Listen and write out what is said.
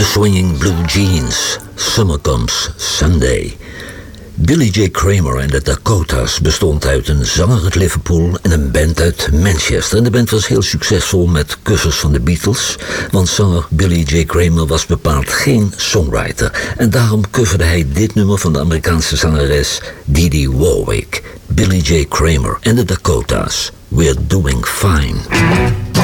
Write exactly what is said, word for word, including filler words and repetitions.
Swinging Blue Jeans, Summer Comes Sunday. Billy J. Kramer en de Dakotas bestond uit een zanger uit Liverpool en een band uit Manchester. En de band was heel succesvol met covers van de Beatles, want zanger Billy J. Kramer was bepaald geen songwriter. En daarom coverde hij dit nummer van de Amerikaanse zangeres Didi Warwick. Billy J. Kramer en de Dakotas, We're Doing Fine.